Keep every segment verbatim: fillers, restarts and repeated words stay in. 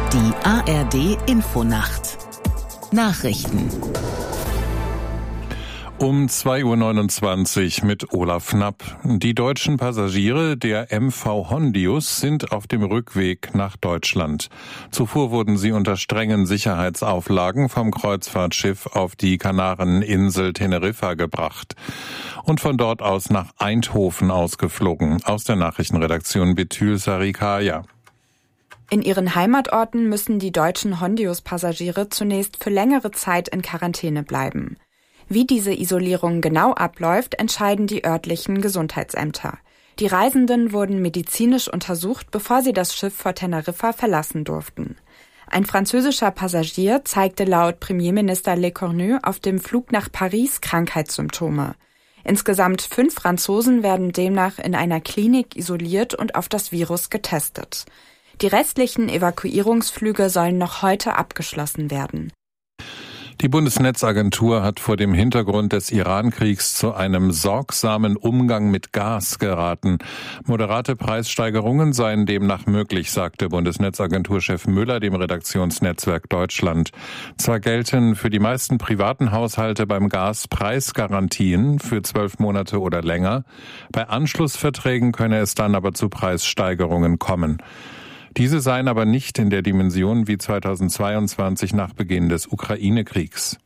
Die A R D-Infonacht. Nachrichten. Um zwei Uhr neunundzwanzig mit Olaf Knapp. Die deutschen Passagiere der M V Hondius sind auf dem Rückweg nach Deutschland. Zuvor wurden sie unter strengen Sicherheitsauflagen vom Kreuzfahrtschiff auf die Kanareninsel Teneriffa gebracht und von dort aus nach Eindhoven ausgeflogen. Aus der Nachrichtenredaktion Betül Sarikaya. In ihren Heimatorten müssen die deutschen Hondius-Passagiere zunächst für längere Zeit in Quarantäne bleiben. Wie diese Isolierung genau abläuft, entscheiden die örtlichen Gesundheitsämter. Die Reisenden wurden medizinisch untersucht, bevor sie das Schiff vor Teneriffa verlassen durften. Ein französischer Passagier zeigte laut Premierminister Lecornu auf dem Flug nach Paris Krankheitssymptome. Insgesamt fünf Franzosen werden demnach in einer Klinik isoliert und auf das Virus getestet. Die restlichen Evakuierungsflüge sollen noch heute abgeschlossen werden. Die Bundesnetzagentur hat vor dem Hintergrund des Iran-Kriegs zu einem sorgsamen Umgang mit Gas geraten. Moderate Preissteigerungen seien demnach möglich, sagte Bundesnetzagenturchef Müller dem Redaktionsnetzwerk Deutschland. Zwar gelten für die meisten privaten Haushalte beim Gas Preisgarantien für zwölf Monate oder länger. Bei Anschlussverträgen könne es dann aber zu Preissteigerungen kommen. Diese seien aber nicht in der Dimension wie zweitausendzweiundzwanzig nach Beginn des Ukraine-Kriegs.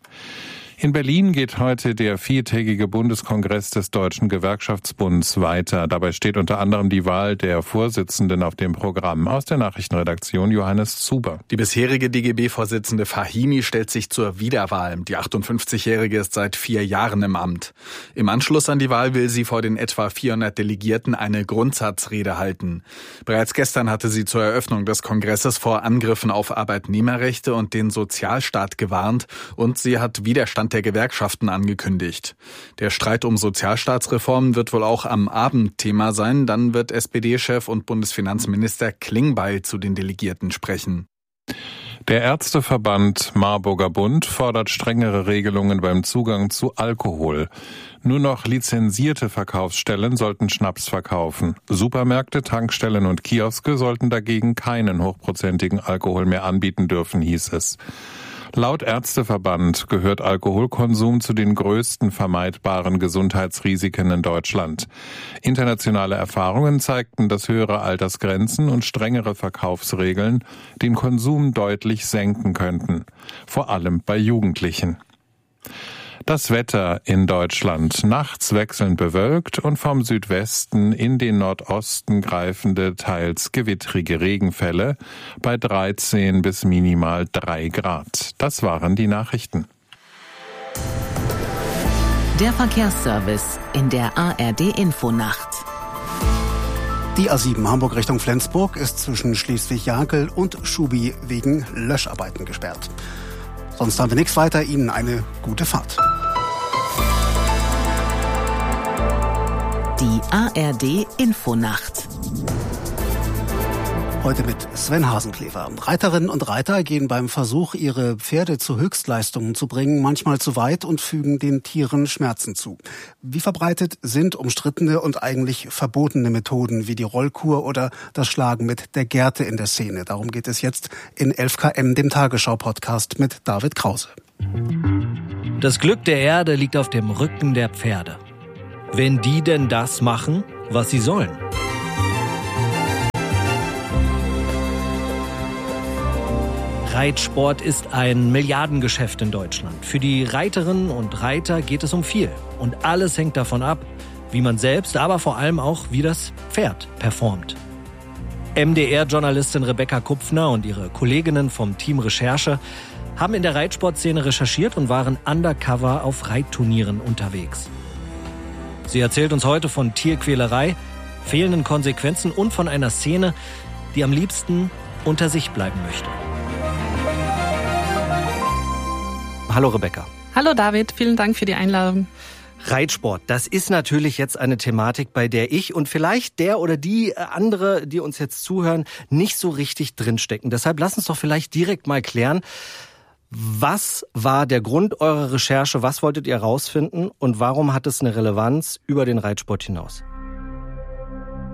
In Berlin geht heute der viertägige Bundeskongress des Deutschen Gewerkschaftsbunds weiter. Dabei steht unter anderem die Wahl der Vorsitzenden auf dem Programm. Aus der Nachrichtenredaktion Johannes Zuber. Die bisherige D G B-Vorsitzende Fahimi stellt sich zur Wiederwahl. Die achtundfünfzigjährige ist seit vier Jahren im Amt. Im Anschluss an die Wahl will sie vor den etwa vierhundert Delegierten eine Grundsatzrede halten. Bereits gestern hatte sie zur Eröffnung des Kongresses vor Angriffen auf Arbeitnehmerrechte und den Sozialstaat gewarnt und sie hat Widerstand der Gewerkschaften angekündigt. Der Streit um Sozialstaatsreformen wird wohl auch am Abend Thema sein. Dann wird S P D-Chef und Bundesfinanzminister Klingbeil zu den Delegierten sprechen. Der Ärzteverband Marburger Bund fordert strengere Regelungen beim Zugang zu Alkohol. Nur noch lizenzierte Verkaufsstellen sollten Schnaps verkaufen. Supermärkte, Tankstellen und Kioske sollten dagegen keinen hochprozentigen Alkohol mehr anbieten dürfen, hieß es. Laut Ärzteverband gehört Alkoholkonsum zu den größten vermeidbaren Gesundheitsrisiken in Deutschland. Internationale Erfahrungen zeigten, dass höhere Altersgrenzen und strengere Verkaufsregeln den Konsum deutlich senken könnten, vor allem bei Jugendlichen. Das Wetter in Deutschland: nachts wechselnd bewölkt und vom Südwesten in den Nordosten greifende, teils gewittrige Regenfälle bei dreizehn bis minimal drei Grad. Das waren die Nachrichten. Der Verkehrsservice in der A R D-Infonacht. Die A sieben Hamburg Richtung Flensburg ist zwischen Schleswig-Jakel und Schubi wegen Löscharbeiten gesperrt. Sonst haben wir nichts weiter. Ihnen eine gute Fahrt. Die A R D-Infonacht. Heute mit Sven Hasenklever. Reiterinnen und Reiter gehen beim Versuch, ihre Pferde zu Höchstleistungen zu bringen, manchmal zu weit und fügen den Tieren Schmerzen zu. Wie verbreitet sind umstrittene und eigentlich verbotene Methoden wie die Rollkur oder das Schlagen mit der Gerte in der Szene? Darum geht es jetzt in elf Kilometer pro Stunde, dem Tagesschau-Podcast mit David Krause. Das Glück der Erde liegt auf dem Rücken der Pferde. Wenn die denn das machen, was sie sollen. Reitsport ist ein Milliardengeschäft in Deutschland. Für die Reiterinnen und Reiter geht es um viel. Und alles hängt davon ab, wie man selbst, aber vor allem auch, wie das Pferd performt. M D R-Journalistin Rebecca Kupfner und ihre Kolleginnen vom Team Recherche haben in der Reitsportszene recherchiert und waren undercover auf Reitturnieren unterwegs. Sie erzählt uns heute von Tierquälerei, fehlenden Konsequenzen und von einer Szene, die am liebsten unter sich bleiben möchte. Hallo Rebecca. Hallo David, vielen Dank für die Einladung. Reitsport, das ist natürlich jetzt eine Thematik, bei der ich und vielleicht der oder die andere, die uns jetzt zuhören, nicht so richtig drinstecken. Deshalb lass uns doch vielleicht direkt mal klären, was war der Grund eurer Recherche, was wolltet ihr herausfinden und warum hat es eine Relevanz über den Reitsport hinaus?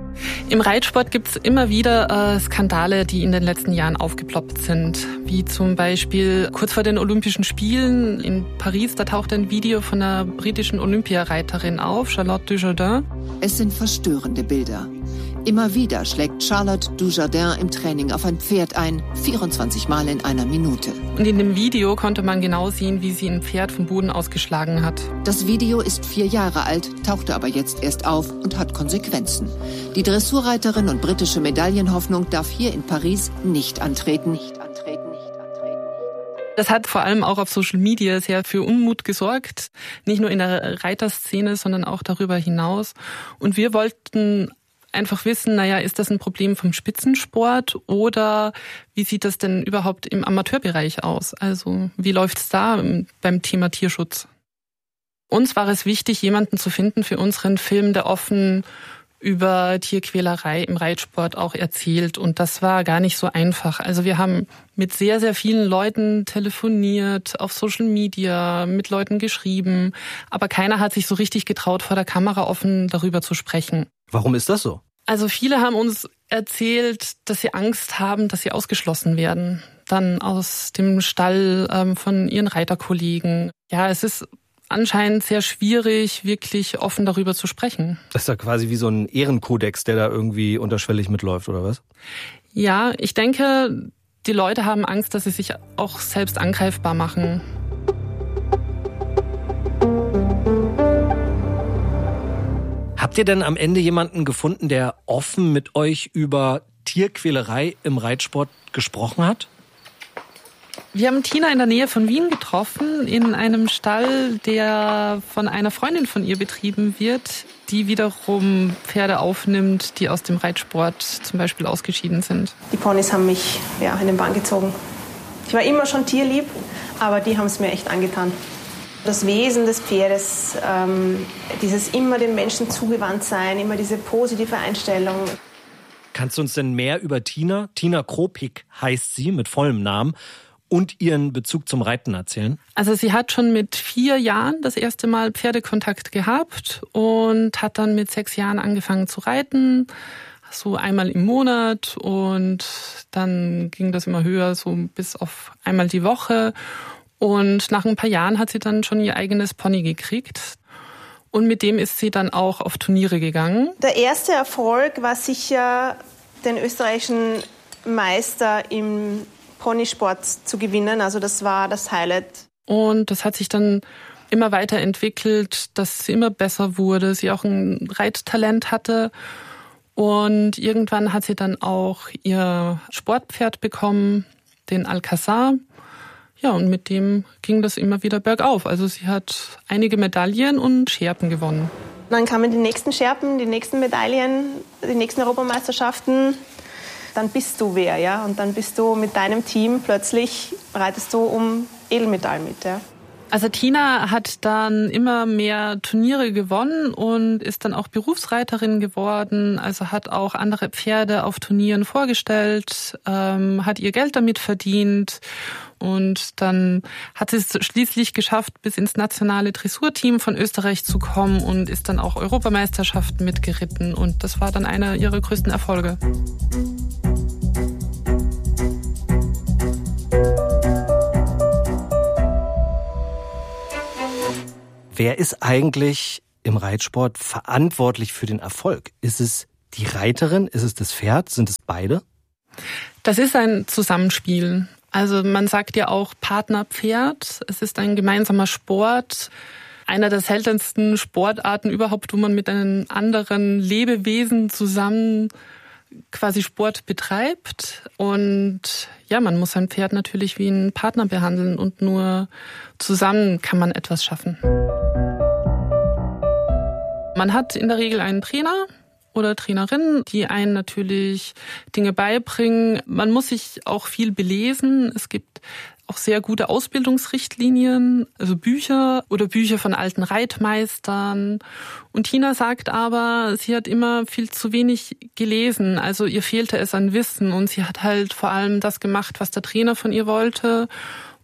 Im Reitsport gibt es immer wieder äh, Skandale, die in den letzten Jahren aufgeploppt sind. Wie zum Beispiel kurz vor den Olympischen Spielen in Paris, da taucht ein Video von einer britischen Olympiareiterin auf, Charlotte Dujardin. Es sind verstörende Bilder. Immer wieder schlägt Charlotte Dujardin im Training auf ein Pferd ein, vierundzwanzig Mal in einer Minute. Und in dem Video konnte man genau sehen, wie sie ein Pferd vom Boden ausgeschlagen hat. Das Video ist vier Jahre alt, tauchte aber jetzt erst auf und hat Konsequenzen. Die Dressurreiterin und britische Medaillenhoffnung darf hier in Paris nicht antreten. Nicht antreten, nicht antreten. Das hat vor allem auch auf Social Media sehr für Unmut gesorgt. Nicht nur in der Reiterszene, sondern auch darüber hinaus. Und wir wollten einfach wissen, naja, ist das ein Problem vom Spitzensport oder wie sieht das denn überhaupt im Amateurbereich aus? Also wie läuft's da beim Thema Tierschutz? Uns war es wichtig, jemanden zu finden für unseren Film, der offen über Tierquälerei im Reitsport auch erzählt. Und das war gar nicht so einfach. Also wir haben mit sehr, sehr vielen Leuten telefoniert, auf Social Media, mit Leuten geschrieben. Aber keiner hat sich so richtig getraut, vor der Kamera offen darüber zu sprechen. Warum ist das so? Also viele haben uns erzählt, dass sie Angst haben, dass sie ausgeschlossen werden. Dann aus dem Stall ähm, von ihren Reiterkollegen. Ja, es ist anscheinend sehr schwierig, wirklich offen darüber zu sprechen. Das ist ja quasi wie so ein Ehrenkodex, der da irgendwie unterschwellig mitläuft, oder was? Ja, ich denke, die Leute haben Angst, dass sie sich auch selbst angreifbar machen. Habt ihr denn am Ende jemanden gefunden, der offen mit euch über Tierquälerei im Reitsport gesprochen hat? Wir haben Tina in der Nähe von Wien getroffen, in einem Stall, der von einer Freundin von ihr betrieben wird, die wiederum Pferde aufnimmt, die aus dem Reitsport zum Beispiel ausgeschieden sind. Die Ponys haben mich ja, in den Bann gezogen. Ich war immer schon tierlieb, aber die haben es mir echt angetan. Das Wesen des Pferdes, ähm, dieses immer dem Menschen zugewandt sein, immer diese positive Einstellung. Kannst du uns denn mehr über Tina, Tina Kropik heißt sie mit vollem Namen, und ihren Bezug zum Reiten erzählen? Also sie hat schon mit vier Jahren das erste Mal Pferdekontakt gehabt und hat dann mit sechs Jahren angefangen zu reiten, so einmal im Monat, und dann ging das immer höher, so bis auf einmal die Woche. Und nach ein paar Jahren hat sie dann schon ihr eigenes Pony gekriegt. Und mit dem ist sie dann auch auf Turniere gegangen. Der erste Erfolg war sicher, den österreichischen Meister im Ponysport zu gewinnen. Also das war das Highlight. Und das hat sich dann immer weiterentwickelt, dass sie immer besser wurde, sie auch ein Reittalent hatte. Und irgendwann hat sie dann auch ihr Sportpferd bekommen, den Alcazar. Ja, und mit dem ging das immer wieder bergauf. Also sie hat einige Medaillen und Scherpen gewonnen. Dann kamen die nächsten Scherpen, die nächsten Medaillen, die nächsten Europameisterschaften. Dann bist du wer, ja? Und dann bist du mit deinem Team plötzlich, reitest du um Edelmetall mit, ja? Also Tina hat dann immer mehr Turniere gewonnen und ist dann auch Berufsreiterin geworden. Also hat auch andere Pferde auf Turnieren vorgestellt, ähm, hat ihr Geld damit verdient. Und dann hat sie es schließlich geschafft, bis ins nationale Dressurteam von Österreich zu kommen und ist dann auch Europameisterschaften mitgeritten. Und das war dann einer ihrer größten Erfolge. Wer ist eigentlich im Reitsport verantwortlich für den Erfolg? Ist es die Reiterin? Ist es das Pferd? Sind es beide? Das ist ein Zusammenspiel. Also man sagt ja auch Partnerpferd. Es ist ein gemeinsamer Sport. Einer der seltensten Sportarten überhaupt, wo man mit einem anderen Lebewesen zusammen quasi Sport betreibt. Und ja, man muss sein Pferd natürlich wie einen Partner behandeln und nur zusammen kann man etwas schaffen. Man hat in der Regel einen Trainer oder Trainerin, die einen natürlich Dinge beibringen. Man muss sich auch viel belesen. Es gibt auch sehr gute Ausbildungsrichtlinien, also Bücher oder Bücher von alten Reitmeistern. Und Tina sagt aber, sie hat immer viel zu wenig gelesen. Also ihr fehlte es an Wissen und sie hat halt vor allem das gemacht, was der Trainer von ihr wollte.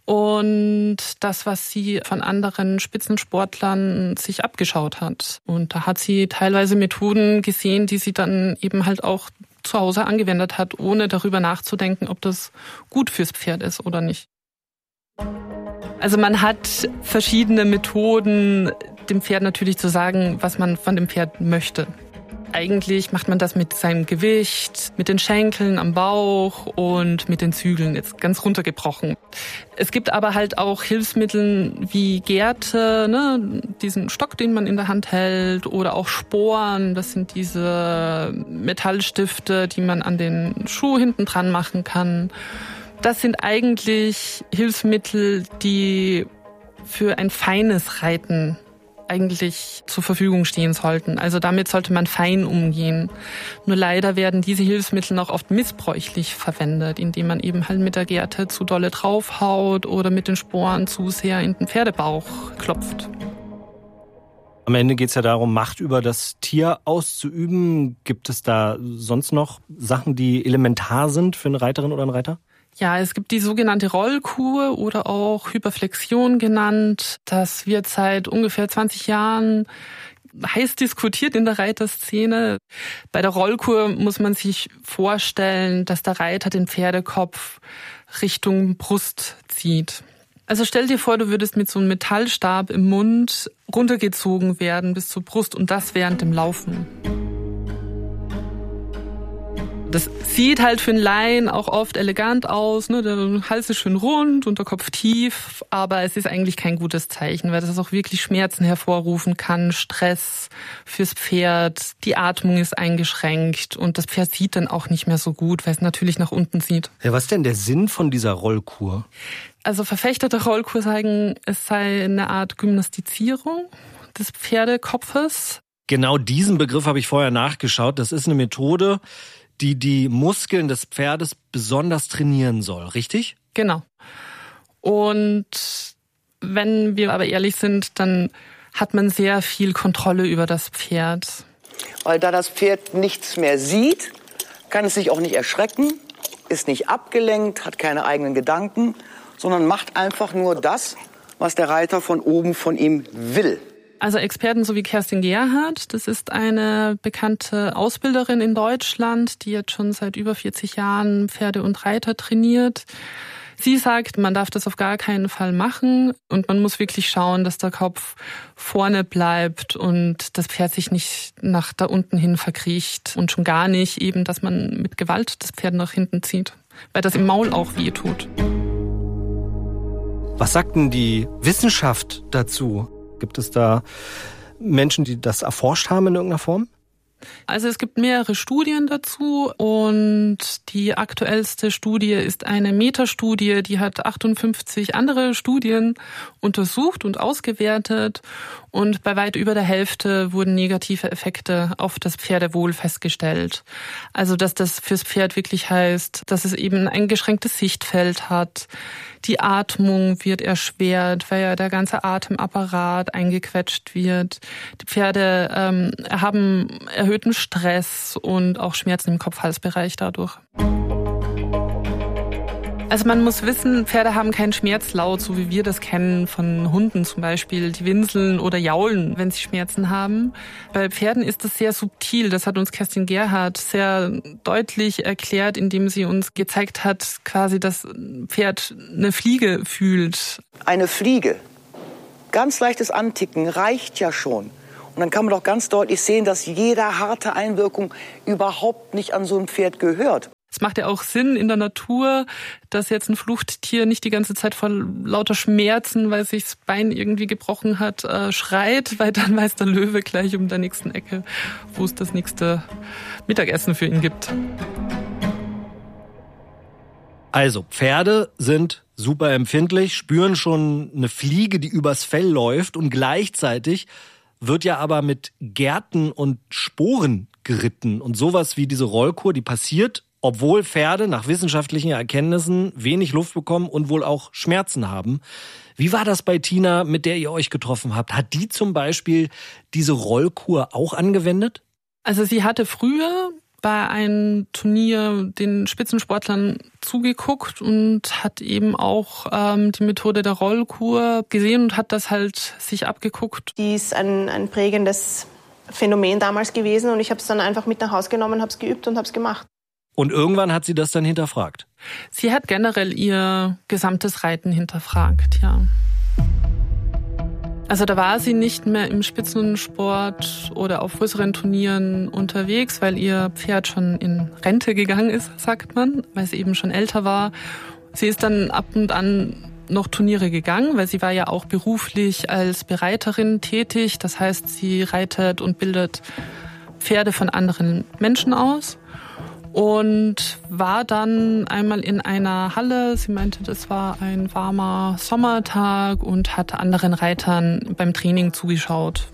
und das, was sie von anderen Spitzensportlern sich abgeschaut hat. Und da hat sie teilweise Methoden gesehen, die sie dann eben halt auch zu Hause angewendet hat, ohne darüber nachzudenken, ob das gut fürs Pferd ist oder nicht. Also man hat verschiedene Methoden, dem Pferd natürlich zu sagen, was man von dem Pferd möchte. Eigentlich macht man das mit seinem Gewicht, mit den Schenkeln am Bauch und mit den Zügeln, jetzt ganz runtergebrochen. Es gibt aber halt auch Hilfsmittel wie Gerte, ne, diesen Stock, den man in der Hand hält, oder auch Sporen, das sind diese Metallstifte, die man an den Schuh hinten dran machen kann. Das sind eigentlich Hilfsmittel, die für ein feines Reiten eigentlich zur Verfügung stehen sollten. Also damit sollte man fein umgehen. Nur leider werden diese Hilfsmittel auch oft missbräuchlich verwendet, indem man eben halt mit der Gerte zu dolle draufhaut oder mit den Sporen zu sehr in den Pferdebauch klopft. Am Ende geht es ja darum, Macht über das Tier auszuüben. Gibt es da sonst noch Sachen, die elementar sind für eine Reiterin oder einen Reiter? Ja, es gibt die sogenannte Rollkur oder auch Hyperflexion genannt. Das wird seit ungefähr zwanzig Jahren heiß diskutiert in der Reiterszene. Bei der Rollkur muss man sich vorstellen, dass der Reiter den Pferdekopf Richtung Brust zieht. Also stell dir vor, du würdest mit so einem Metallstab im Mund runtergezogen werden bis zur Brust und das während dem Laufen. Das sieht halt für einen Laien auch oft elegant aus, ne? Der Hals ist schön rund und der Kopf tief, aber es ist eigentlich kein gutes Zeichen, weil das auch wirklich Schmerzen hervorrufen kann, Stress fürs Pferd, die Atmung ist eingeschränkt und das Pferd sieht dann auch nicht mehr so gut, weil es natürlich nach unten sieht. Ja, was ist denn der Sinn von dieser Rollkur? Also Verfechter der Rollkur sagen, es sei eine Art Gymnastizierung des Pferdekopfes. Genau diesen Begriff habe ich vorher nachgeschaut. Das ist eine Methode, die die Muskeln des Pferdes besonders trainieren soll, richtig? Genau. Und wenn wir aber ehrlich sind, dann hat man sehr viel Kontrolle über das Pferd. Weil da das Pferd nichts mehr sieht, kann es sich auch nicht erschrecken, ist nicht abgelenkt, hat keine eigenen Gedanken, sondern macht einfach nur das, was der Reiter von oben von ihm will. Also Experten so wie Kerstin Gerhardt, das ist eine bekannte Ausbilderin in Deutschland, die jetzt schon seit über vierzig Jahren Pferde und Reiter trainiert. Sie sagt, man darf das auf gar keinen Fall machen und man muss wirklich schauen, dass der Kopf vorne bleibt und das Pferd sich nicht nach da unten hin verkriecht und schon gar nicht eben, dass man mit Gewalt das Pferd nach hinten zieht, weil das im Maul auch weh tut. Was sagt denn die Wissenschaft dazu? Gibt es da Menschen, die das erforscht haben in irgendeiner Form? Also es gibt mehrere Studien dazu und die aktuellste Studie ist eine Metastudie, die hat achtundfünfzig andere Studien untersucht und ausgewertet und bei weit über der Hälfte wurden negative Effekte auf das Pferdewohl festgestellt. Also dass das fürs Pferd wirklich heißt, dass es eben ein eingeschränktes Sichtfeld hat, die Atmung wird erschwert, weil ja der ganze Atemapparat eingequetscht wird. Die Pferde ähm, haben erhöhten Stress und auch Schmerzen im Kopf-Hals-Bereich dadurch. Also man muss wissen, Pferde haben keinen Schmerzlaut, so wie wir das kennen von Hunden zum Beispiel, die winseln oder jaulen, wenn sie Schmerzen haben. Bei Pferden ist das sehr subtil, das hat uns Kerstin Gerhardt sehr deutlich erklärt, indem sie uns gezeigt hat, quasi, dass ein Pferd eine Fliege fühlt. Eine Fliege, ganz leichtes Anticken reicht ja schon. Und dann kann man doch ganz deutlich sehen, dass jede harte Einwirkung überhaupt nicht an so ein Pferd gehört. Es macht ja auch Sinn in der Natur, dass jetzt ein Fluchttier nicht die ganze Zeit vor lauter Schmerzen, weil sich das Bein irgendwie gebrochen hat, äh, schreit, weil dann weiß der Löwe gleich um der nächsten Ecke, wo es das nächste Mittagessen für ihn gibt. Also, Pferde sind super empfindlich, spüren schon eine Fliege, die übers Fell läuft und gleichzeitig wird ja aber mit Gerten und Sporen geritten und sowas wie diese Rollkur, die passiert, obwohl Pferde nach wissenschaftlichen Erkenntnissen wenig Luft bekommen und wohl auch Schmerzen haben. Wie war das bei Tina, mit der ihr euch getroffen habt? Hat die zum Beispiel diese Rollkur auch angewendet? Also sie hatte früher bei einem Turnier den Spitzensportlern zugeguckt und hat eben auch ähm, die Methode der Rollkur gesehen und hat das halt sich abgeguckt. Die ist ein, ein prägendes Phänomen damals gewesen und ich habe es dann einfach mit nach Hause genommen, habe es geübt und habe es gemacht. Und irgendwann hat sie das dann hinterfragt? Sie hat generell ihr gesamtes Reiten hinterfragt, ja. Also da war sie nicht mehr im Spitzensport oder auf größeren Turnieren unterwegs, weil ihr Pferd schon in Rente gegangen ist, sagt man, weil sie eben schon älter war. Sie ist dann ab und an noch Turniere gegangen, weil sie war ja auch beruflich als Bereiterin tätig. Das heißt, sie reitet und bildet Pferde von anderen Menschen aus. Und war dann einmal in einer Halle, sie meinte, das war ein warmer Sommertag und hat anderen Reitern beim Training zugeschaut.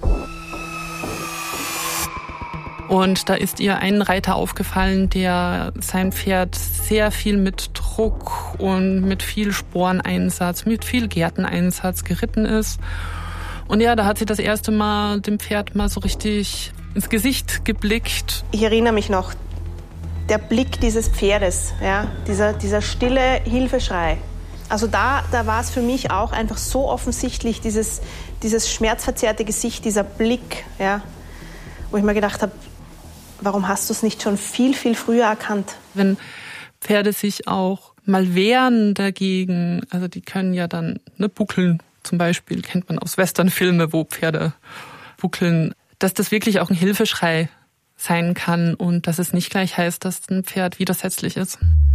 Und da ist ihr ein Reiter aufgefallen, der sein Pferd sehr viel mit Druck und mit viel Sporeneinsatz, mit viel Gärteneinsatz geritten ist. Und ja, da hat sie das erste Mal dem Pferd mal so richtig ins Gesicht geblickt. Ich erinnere mich noch, der Blick dieses Pferdes, ja, dieser, dieser stille Hilfeschrei. Also da, da war es für mich auch einfach so offensichtlich, dieses, dieses schmerzverzerrte Gesicht, dieser Blick, ja, wo ich mir gedacht habe, warum hast du es nicht schon viel, viel früher erkannt? Wenn Pferde sich auch mal wehren dagegen, also die können ja dann ne, buckeln, zum Beispiel kennt man aus Westernfilmen, wo Pferde buckeln, dass das wirklich auch ein Hilfeschrei sein kann und dass es nicht gleich heißt, dass ein Pferd widersetzlich ist.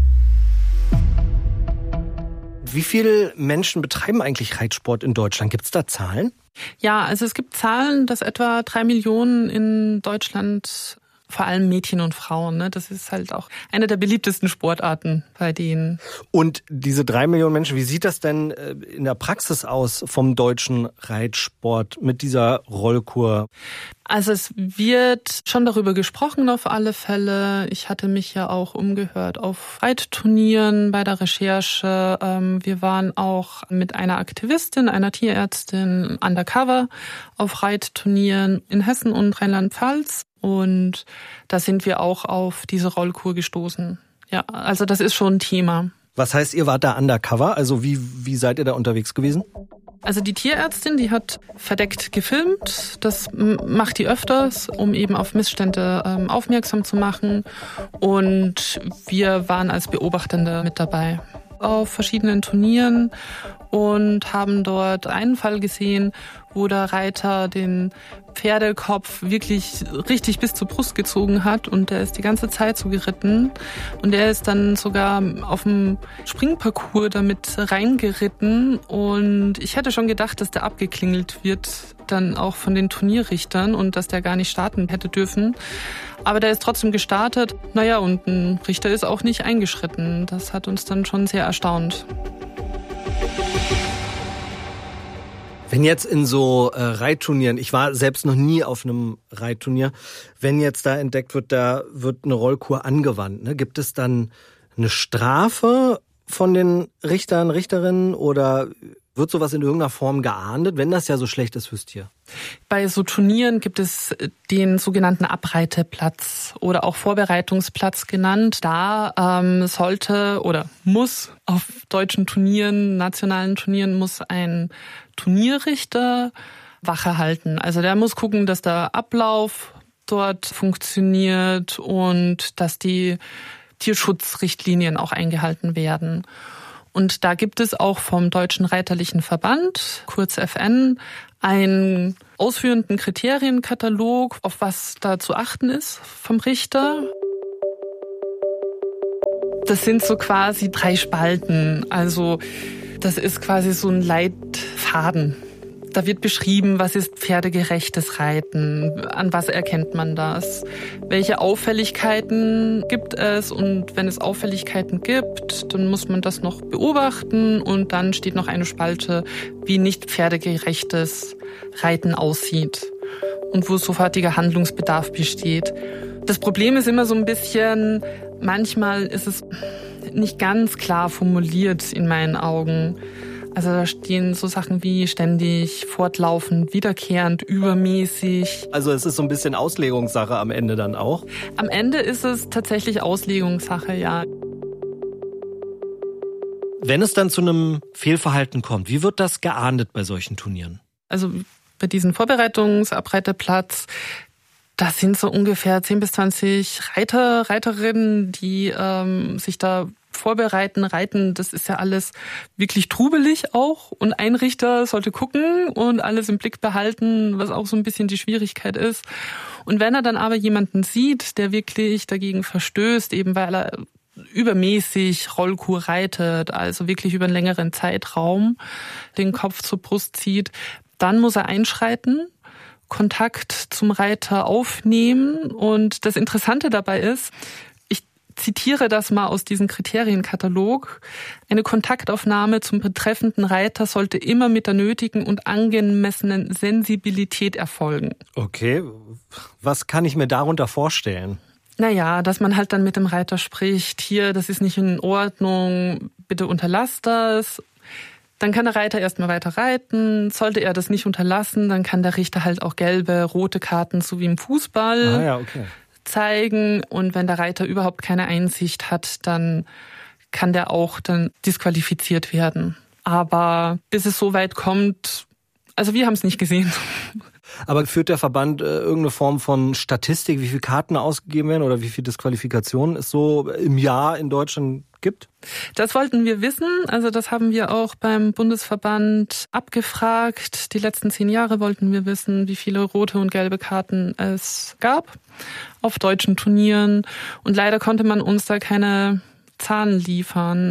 Wie viele Menschen betreiben eigentlich Reitsport in Deutschland? Gibt es da Zahlen? Ja, also es gibt Zahlen, dass etwa drei Millionen in Deutschland, vor allem Mädchen und Frauen, ne? Das ist halt auch eine der beliebtesten Sportarten bei denen. Und diese drei Millionen Menschen, wie sieht das denn in der Praxis aus vom deutschen Reitsport mit dieser Rollkur? Also es wird schon darüber gesprochen auf alle Fälle. Ich hatte mich ja auch umgehört auf Reitturnieren bei der Recherche. Wir waren auch mit einer Aktivistin, einer Tierärztin undercover auf Reitturnieren in Hessen und Rheinland-Pfalz. Und da sind wir auch auf diese Rollkur gestoßen. Ja, also das ist schon ein Thema. Was heißt, ihr wart da undercover? Also wie, wie seid ihr da unterwegs gewesen? Also die Tierärztin, die hat verdeckt gefilmt. Das macht die öfters, um eben auf Missstände ähm, aufmerksam zu machen. Und wir waren als Beobachtende mit dabei auf verschiedenen Turnieren und haben dort einen Fall gesehen, wo der Reiter den Pferdekopf wirklich richtig bis zur Brust gezogen hat und der ist die ganze Zeit so geritten und der ist dann sogar auf dem Springparcours damit reingeritten und ich hätte schon gedacht, dass der abgeklingelt wird dann auch von den Turnierrichtern und dass der gar nicht starten hätte dürfen. Aber der ist trotzdem gestartet. Naja, und ein Richter ist auch nicht eingeschritten. Das hat uns dann schon sehr erstaunt. Wenn jetzt in so äh, Reitturnieren, ich war selbst noch nie auf einem Reitturnier, wenn jetzt da entdeckt wird, da wird eine Rollkur angewandt, ne? Gibt es dann eine Strafe von den Richtern, Richterinnen oder wird sowas in irgendeiner Form geahndet, wenn das ja so schlecht ist fürs Tier? Bei so Turnieren gibt es den sogenannten Abreiteplatz oder auch Vorbereitungsplatz genannt. Da ähm, sollte oder muss auf deutschen Turnieren, nationalen Turnieren, muss ein Turnierrichter Wache halten. Also der muss gucken, dass der Ablauf dort funktioniert und dass die Tierschutzrichtlinien auch eingehalten werden. Und da gibt es auch vom Deutschen Reiterlichen Verband, kurz F N, einen ausführenden Kriterienkatalog, auf was da zu achten ist vom Richter. Das sind so quasi drei Spalten. Also das ist quasi so ein Leitfaden. Da wird beschrieben, was ist pferdegerechtes Reiten, an was erkennt man das, welche Auffälligkeiten gibt es und wenn es Auffälligkeiten gibt, dann muss man das noch beobachten und dann steht noch eine Spalte, wie nicht pferdegerechtes Reiten aussieht und wo sofortiger Handlungsbedarf besteht. Das Problem ist immer so ein bisschen, manchmal ist es nicht ganz klar formuliert in meinen Augen. Also da stehen so Sachen wie ständig, fortlaufend, wiederkehrend, übermäßig. Also es ist so ein bisschen Auslegungssache am Ende dann auch? Am Ende ist es tatsächlich Auslegungssache, ja. Wenn es dann zu einem Fehlverhalten kommt, wie wird das geahndet bei solchen Turnieren? Also bei diesem Vorbereitungsabreiterplatz, das sind so ungefähr zehn bis zwanzig Reiter, Reiterinnen, die ähm, sich da vorbereiten, reiten. Das ist ja alles wirklich trubelig auch. Und ein Richter sollte gucken und alles im Blick behalten, was auch so ein bisschen die Schwierigkeit ist. Und wenn er dann aber jemanden sieht, der wirklich dagegen verstößt, eben weil er übermäßig Rollkur reitet, also wirklich über einen längeren Zeitraum den Kopf zur Brust zieht, dann muss er einschreiten, Kontakt zum Reiter aufnehmen. Und das Interessante dabei ist, ich zitiere das mal aus diesem Kriterienkatalog, eine Kontaktaufnahme zum betreffenden Reiter sollte immer mit der nötigen und angemessenen Sensibilität erfolgen. Okay, was kann ich mir darunter vorstellen? Naja, dass man halt dann mit dem Reiter spricht, hier, das ist nicht in Ordnung, bitte unterlass das. Dann kann der Reiter erstmal weiter reiten. Sollte er das nicht unterlassen, dann kann der Richter halt auch gelbe, rote Karten, so wie im Fußball, ah, ja, okay. zeigen. Und wenn der Reiter überhaupt keine Einsicht hat, dann kann der auch dann disqualifiziert werden. Aber bis es so weit kommt, also wir haben es nicht gesehen. Aber führt der Verband äh, irgendeine Form von Statistik, wie viele Karten ausgegeben werden oder wie viele Disqualifikationen es so im Jahr in Deutschland gibt? Das wollten wir wissen. Also das haben wir auch beim Bundesverband abgefragt. Die letzten zehn Jahre wollten wir wissen, wie viele rote und gelbe Karten es gab auf deutschen Turnieren. Und leider konnte man uns da keine Zahlen liefern.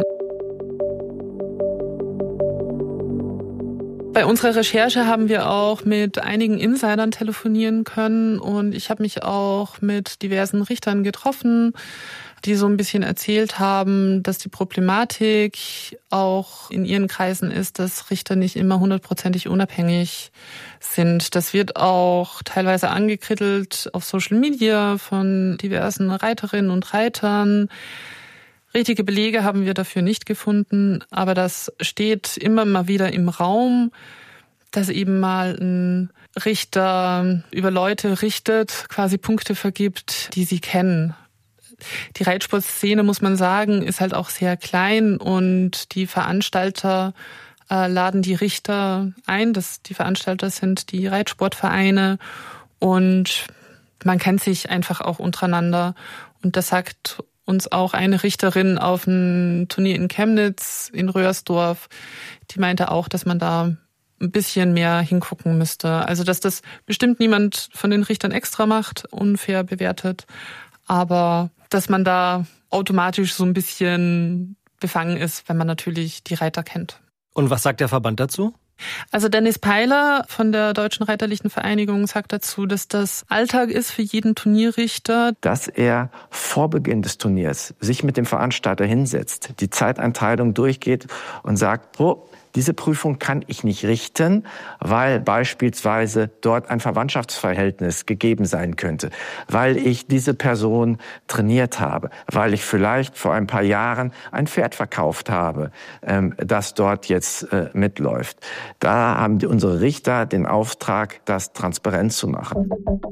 Bei unserer Recherche haben wir auch mit einigen Insidern telefonieren können und ich habe mich auch mit diversen Richtern getroffen, die so ein bisschen erzählt haben, dass die Problematik auch in ihren Kreisen ist, dass Richter nicht immer hundertprozentig unabhängig sind. Das wird auch teilweise angekrittelt auf Social Media von diversen Reiterinnen und Reitern. Richtige Belege haben wir dafür nicht gefunden, aber das steht immer mal wieder im Raum, dass eben mal ein Richter über Leute richtet, quasi Punkte vergibt, die sie kennen. Die Reitsportszene, muss man sagen, ist halt auch sehr klein und die Veranstalter äh, laden die Richter ein. Das, die Veranstalter sind die Reitsportvereine und man kennt sich einfach auch untereinander und das sagt uns auch eine Richterin auf einem Turnier in Chemnitz, in Röhrsdorf, die meinte auch, dass man da ein bisschen mehr hingucken müsste. Also, dass das bestimmt niemand von den Richtern extra macht, unfair bewertet, aber dass man da automatisch so ein bisschen befangen ist, wenn man natürlich die Reiter kennt. Und was sagt der Verband dazu? Also Dennis Peiler von der Deutschen Reiterlichen Vereinigung sagt dazu, dass das Alltag ist für jeden Turnierrichter. Dass er vor Beginn des Turniers sich mit dem Veranstalter hinsetzt, die Zeiteinteilung durchgeht und sagt, oh, diese Prüfung kann ich nicht richten, weil beispielsweise dort ein Verwandtschaftsverhältnis gegeben sein könnte, weil ich diese Person trainiert habe, weil ich vielleicht vor ein paar Jahren ein Pferd verkauft habe, das dort jetzt mitläuft. Da haben die, unsere Richter den Auftrag, das transparent zu machen.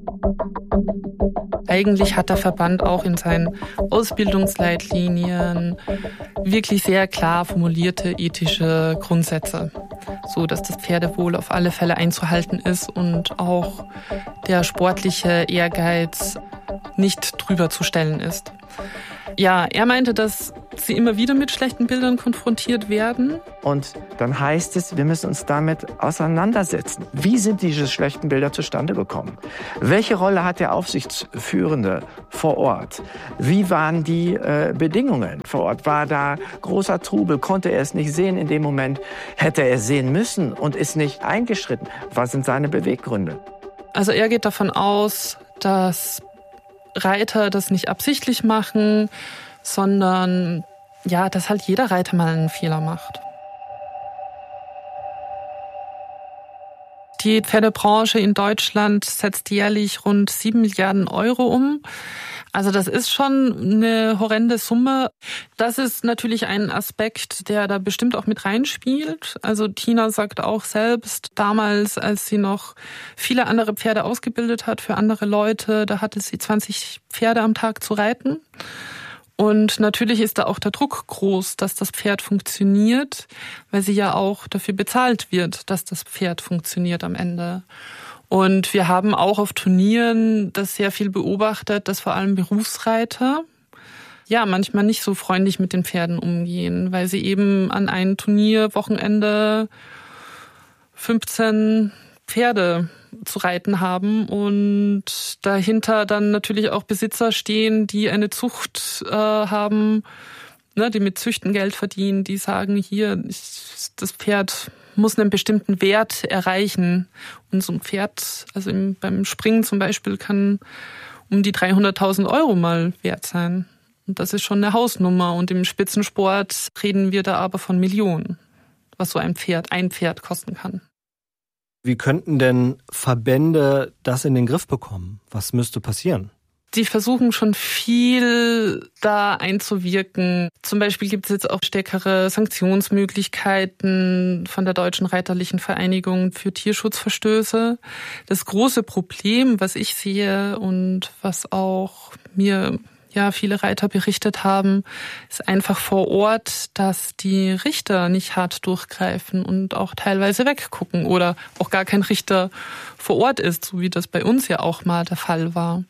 Eigentlich hat der Verband auch in seinen Ausbildungsleitlinien wirklich sehr klar formulierte ethische Grundsätze, so dass das Pferdewohl auf alle Fälle einzuhalten ist und auch der sportliche Ehrgeiz nicht drüber zu stellen ist. Ja, er meinte, dass sie immer wieder mit schlechten Bildern konfrontiert werden. Und dann heißt es, wir müssen uns damit auseinandersetzen. Wie sind diese schlechten Bilder zustande gekommen? Welche Rolle hat der Aufsichtsführende vor Ort? Wie waren die äh, Bedingungen vor Ort? War da großer Trubel? Konnte er es nicht sehen in dem Moment? Hätte er es sehen müssen und ist nicht eingeschritten? Was sind seine Beweggründe? Also er geht davon aus, dass Reiter das nicht absichtlich machen, sondern ja, dass halt jeder Reiter mal einen Fehler macht. Die Pferdebranche in Deutschland setzt jährlich rund sieben Milliarden Euro um. Also das ist schon eine horrende Summe. Das ist natürlich ein Aspekt, der da bestimmt auch mit reinspielt. Also Tina sagt auch selbst, damals, als sie noch viele andere Pferde ausgebildet hat für andere Leute, da hatte sie zwanzig Pferde am Tag zu reiten. Und natürlich ist da auch der Druck groß, dass das Pferd funktioniert, weil sie ja auch dafür bezahlt wird, dass das Pferd funktioniert am Ende. Und wir haben auch auf Turnieren das sehr viel beobachtet, dass vor allem Berufsreiter ja manchmal nicht so freundlich mit den Pferden umgehen, weil sie eben an einem Turnierwochenende fünfzehn Pferde zu reiten haben und dahinter dann natürlich auch Besitzer stehen, die eine Zucht äh, haben, ne, die mit Züchten Geld verdienen, die sagen, hier, ich, das Pferd muss einen bestimmten Wert erreichen. Und so ein Pferd, also im, beim Springen zum Beispiel, kann um die dreihunderttausend Euro mal wert sein. Und das ist schon eine Hausnummer. Und im Spitzensport reden wir da aber von Millionen, was so ein Pferd, ein Pferd kosten kann. Wie könnten denn Verbände das in den Griff bekommen? Was müsste passieren? Die versuchen schon viel da einzuwirken. Zum Beispiel gibt es jetzt auch stärkere Sanktionsmöglichkeiten von der Deutschen Reiterlichen Vereinigung für Tierschutzverstöße. Das große Problem, was ich sehe und was auch mir ja viele Reiter berichtet haben, ist einfach vor Ort, dass die Richter nicht hart durchgreifen und auch teilweise weggucken oder auch gar kein Richter vor Ort ist, so wie das bei uns ja auch mal der Fall war.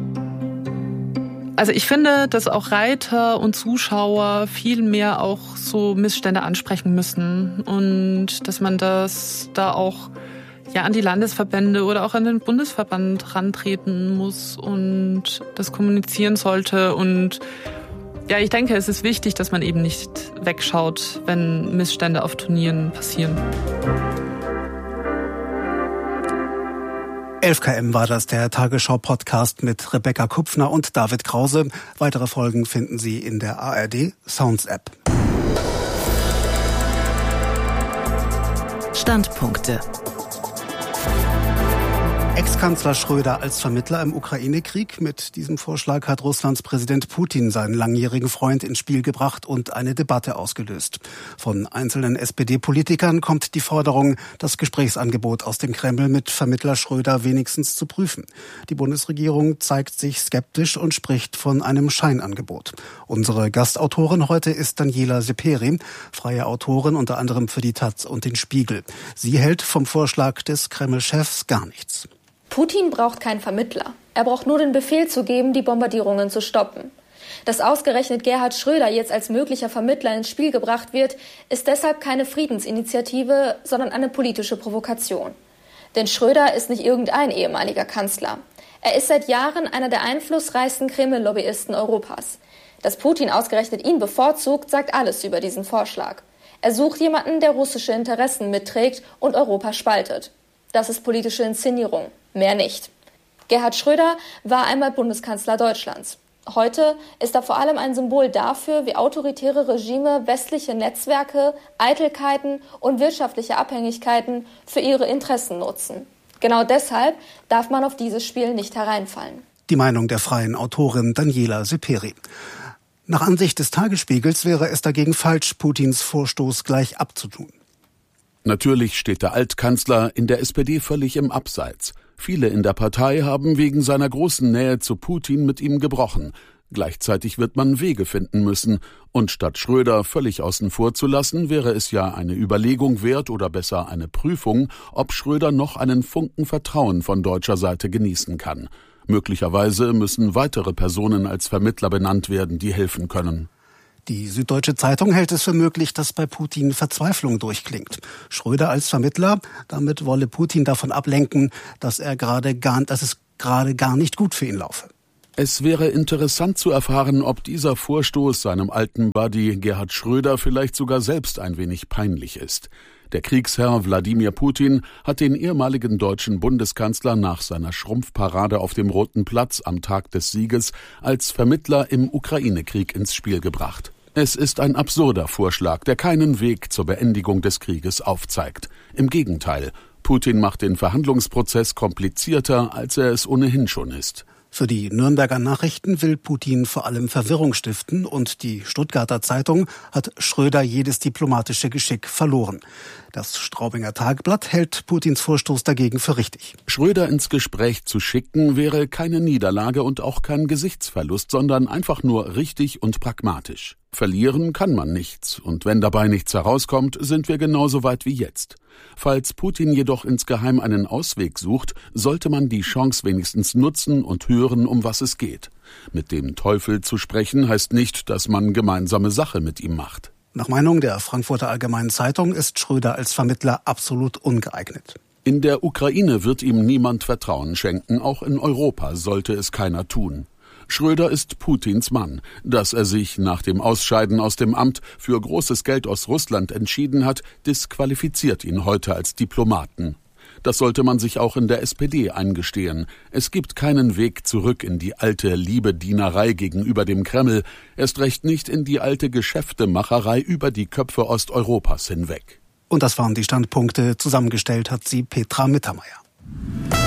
Also ich finde, dass auch Reiter und Zuschauer viel mehr auch so Missstände ansprechen müssen und dass man das da auch ja an die Landesverbände oder auch an den Bundesverband rantreten muss und das kommunizieren sollte. Und ja, ich denke, es ist wichtig, dass man eben nicht wegschaut, wenn Missstände auf Turnieren passieren. elf Kilometer war das, der Tagesschau-Podcast mit Rebecca Kupfner und David Krause. Weitere Folgen finden Sie in der A R D Sounds App. Standpunkte. Ex-Kanzler Schröder als Vermittler im Ukraine-Krieg. Mit diesem Vorschlag hat Russlands Präsident Putin seinen langjährigen Freund ins Spiel gebracht und eine Debatte ausgelöst. Von einzelnen S P D-Politikern kommt die Forderung, das Gesprächsangebot aus dem Kreml mit Vermittler Schröder wenigstens zu prüfen. Die Bundesregierung zeigt sich skeptisch und spricht von einem Scheinangebot. Unsere Gastautorin heute ist Daniela Seperi, freie Autorin unter anderem für die Taz und den Spiegel. Sie hält vom Vorschlag des Kreml-Chefs gar nichts. Putin braucht keinen Vermittler. Er braucht nur den Befehl zu geben, die Bombardierungen zu stoppen. Dass ausgerechnet Gerhard Schröder jetzt als möglicher Vermittler ins Spiel gebracht wird, ist deshalb keine Friedensinitiative, sondern eine politische Provokation. Denn Schröder ist nicht irgendein ehemaliger Kanzler. Er ist seit Jahren einer der einflussreichsten Kreml-Lobbyisten Europas. Dass Putin ausgerechnet ihn bevorzugt, sagt alles über diesen Vorschlag. Er sucht jemanden, der russische Interessen mitträgt und Europa spaltet. Das ist politische Inszenierung. Mehr nicht. Gerhard Schröder war einmal Bundeskanzler Deutschlands. Heute ist er vor allem ein Symbol dafür, wie autoritäre Regime westliche Netzwerke, Eitelkeiten und wirtschaftliche Abhängigkeiten für ihre Interessen nutzen. Genau deshalb darf man auf dieses Spiel nicht hereinfallen. Die Meinung der freien Autorin Daniela Seperi. Nach Ansicht des Tagesspiegels wäre es dagegen falsch, Putins Vorstoß gleich abzutun. Natürlich steht der Altkanzler in der S P D völlig im Abseits. Viele in der Partei haben wegen seiner großen Nähe zu Putin mit ihm gebrochen. Gleichzeitig wird man Wege finden müssen. Und statt Schröder völlig außen vor zu lassen, wäre es ja eine Überlegung wert oder besser eine Prüfung, ob Schröder noch einen Funken Vertrauen von deutscher Seite genießen kann. Möglicherweise müssen weitere Personen als Vermittler benannt werden, die helfen können. Die Süddeutsche Zeitung hält es für möglich, dass bei Putin Verzweiflung durchklingt. Schröder als Vermittler, damit wolle Putin davon ablenken, dass er gerade gar, dass es gerade gar nicht gut für ihn laufe. Es wäre interessant zu erfahren, ob dieser Vorstoß seinem alten Buddy Gerhard Schröder vielleicht sogar selbst ein wenig peinlich ist. Der Kriegsherr Wladimir Putin hat den ehemaligen deutschen Bundeskanzler nach seiner Schrumpfparade auf dem Roten Platz am Tag des Sieges als Vermittler im Ukraine-Krieg ins Spiel gebracht. Es ist ein absurder Vorschlag, der keinen Weg zur Beendigung des Krieges aufzeigt. Im Gegenteil, Putin macht den Verhandlungsprozess komplizierter, als er es ohnehin schon ist. Für die Nürnberger Nachrichten will Putin vor allem Verwirrung stiften und die Stuttgarter Zeitung hat Schröder jedes diplomatische Geschick verloren. Das Straubinger Tagblatt hält Putins Vorstoß dagegen für richtig. Schröder ins Gespräch zu schicken wäre keine Niederlage und auch kein Gesichtsverlust, sondern einfach nur richtig und pragmatisch. Verlieren kann man nichts, und wenn dabei nichts herauskommt, sind wir genauso weit wie jetzt. Falls Putin jedoch insgeheim einen Ausweg sucht, sollte man die Chance wenigstens nutzen und hören, um was es geht. Mit dem Teufel zu sprechen heißt nicht, dass man gemeinsame Sache mit ihm macht. Nach Meinung der Frankfurter Allgemeinen Zeitung ist Schröder als Vermittler absolut ungeeignet. In der Ukraine wird ihm niemand Vertrauen schenken, auch in Europa sollte es keiner tun. Schröder ist Putins Mann. Dass er sich nach dem Ausscheiden aus dem Amt für großes Geld aus Russland entschieden hat, disqualifiziert ihn heute als Diplomaten. Das sollte man sich auch in der S P D eingestehen. Es gibt keinen Weg zurück in die alte Liebedienerei gegenüber dem Kreml, erst recht nicht in die alte Geschäftemacherei über die Köpfe Osteuropas hinweg. Und das waren die Standpunkte. Zusammengestellt hat sie Petra Mittermeier.